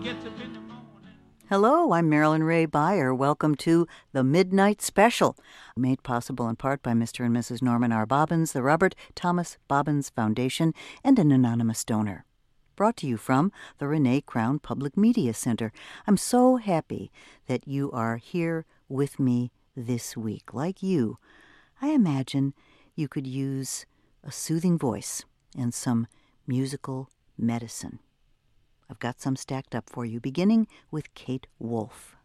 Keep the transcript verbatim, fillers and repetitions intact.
Hello, I'm Marilyn Ray Beyer. Welcome to the Midnight Special, made possible in part by Mister and Missus Norman R. Bobbins, the Robert Thomas Bobbins Foundation, and an anonymous donor. Brought to you from the Renee Crown Public Media Center. I'm so happy that you are here with me this week. Like you, I imagine you could use a soothing voice and some musical medicine. I've got some stacked up for you, beginning with Kate Wolf.